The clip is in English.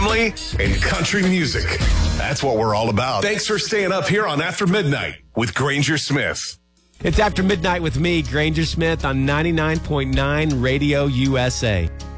family, and country music. That's what we're all about. Thanks for staying up here on After Midnight with Granger Smith. It's After Midnight with me, Granger Smith, on 99.9 Radio USA.